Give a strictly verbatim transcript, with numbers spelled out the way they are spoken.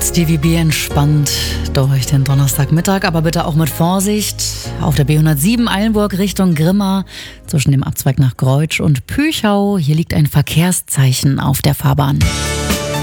Stevie B entspannt durch den Donnerstagmittag, aber bitte auch mit Vorsicht. Auf der B hundertsieben Eilenburg Richtung Grimma zwischen dem Abzweig nach Greutsch und Püchau. Hier liegt ein Verkehrszeichen auf der Fahrbahn.